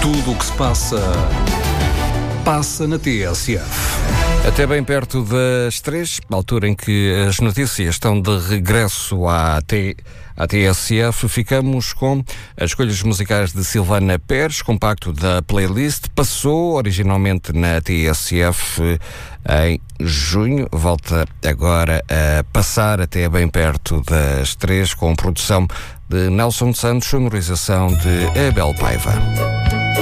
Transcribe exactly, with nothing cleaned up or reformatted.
Tudo o que se passa, passa na T S F. Até bem perto das três, altura em que as notícias estão de regresso à, T, à T S F, ficamos com as escolhas musicais de Silvana Pérez, compacto da playlist. Passou originalmente na T S F em junho, volta agora a passar até bem perto das três, com produção de Nelson Santos, sonorização de Abel Paiva.